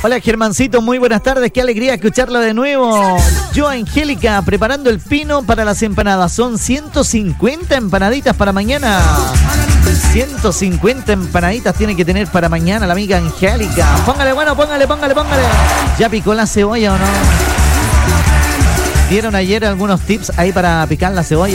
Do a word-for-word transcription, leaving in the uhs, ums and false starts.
Hola Germancito, muy buenas tardes, qué alegría escucharlo de nuevo. Yo, Angélica, preparando el pino para las empanadas. Son ciento cincuenta empanaditas para mañana. ciento cincuenta empanaditas tiene que tener para mañana la amiga Angélica. Póngale, bueno, póngale, póngale, póngale. ¿Ya picó la cebolla o no? ¿Dieron ayer algunos tips ahí para picar la cebolla?